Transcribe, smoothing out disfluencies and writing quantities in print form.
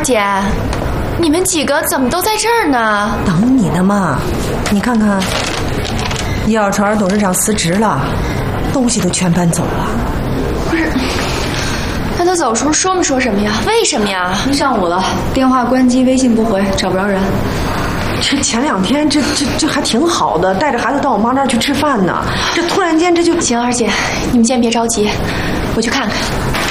姐，你们几个怎么都在这儿呢？ 等你呢嘛，你看看，药厂董事长辞职了，东西都全搬走了。 不是，那他走时候说没说什么呀？为什么呀？ 一上午了，电话关机，微信不回，找不着人。 这前2天这还挺好的，带着孩子到我妈那儿去吃饭呢。这突然间这就…… 行，二姐，你们先别着急，我去看看。